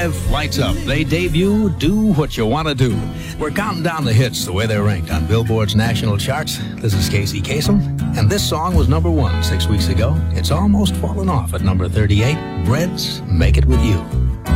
5, Lights Up. They debut Do What You Want to Do. We're counting down the hits the way they're ranked on Billboard's national charts. This is Casey Kasem, and this song was number 1 6 weeks ago. It's almost fallen off at number 38. Reds, Make It With You.